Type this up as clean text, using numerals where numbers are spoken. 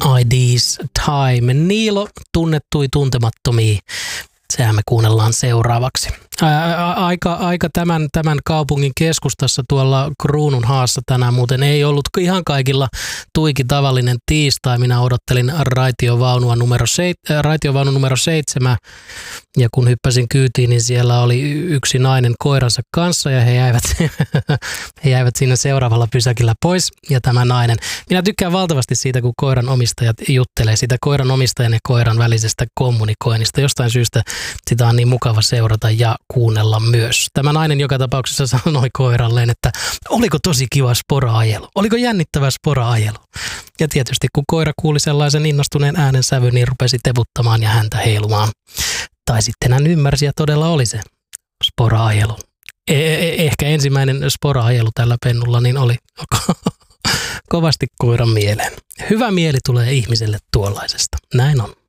ID's Time. Niilo tunnettui tuntemattomia. Sehän me kuunnellaan seuraavaksi. Aika tämän kaupungin keskustassa tuolla Kruununhaassa tänään muuten ei ollut ihan kaikilla tuiki tavallinen tiistai. Minä odottelin raitiovaunu numero 7 ja kun hyppäsin kyytiin, niin siellä oli yksi nainen koiransa kanssa ja he jäivät siinä seuraavalla pysäkillä pois. Ja tämä nainen, minä tykkään valtavasti siitä, kun koiran omistajat juttelee siitä koiran omistajan ja koiran välisestä kommunikoinnista. Jostain syystä sitä on niin mukava seurata ja kuunnella myös. Tämä nainen joka tapauksessa sanoi koiralleen, että oliko tosi kiva spora-ajelu? Oliko jännittävä spora-ajelu? Ja tietysti kun koira kuuli sellaisen innostuneen äänensävyn, niin rupesi teputtamaan ja häntä heilumaan. Tai sitten hän ymmärsi ja todella oli se spora-ajelu. Ehkä ensimmäinen spora-ajelu tällä pennulla niin oli kovasti koiran mieleen. Hyvä mieli tulee ihmiselle tuollaisesta. Näin on.